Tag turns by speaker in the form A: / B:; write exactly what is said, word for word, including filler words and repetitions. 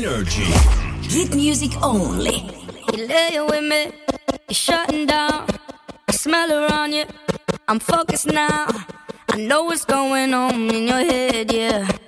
A: Energy.
B: Hit music only.
C: You lay with me, you're shutting down. I smell around you, I'm focused now. I know what's going on in your head, yeah.